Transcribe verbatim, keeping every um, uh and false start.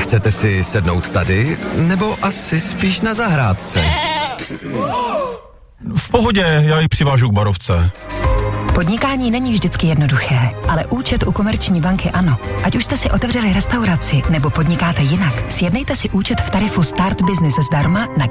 Chcete si sednout tady, nebo asi spíš na zahrádce? V pohodě, já ji přivážu k barovce. Podnikání není vždycky jednoduché, ale účet u Komerční banky ano. Ať už jste si otevřeli restauraci nebo podnikáte jinak, sjednejte si účet v tarifu Start Business zdarma na